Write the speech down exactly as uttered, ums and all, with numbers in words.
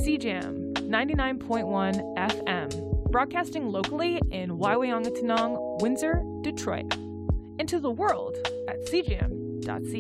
C J A M ninety-nine point one F M, broadcasting locally in Waiwangatanong, Windsor, Detroit, and to the world at c j a m dot c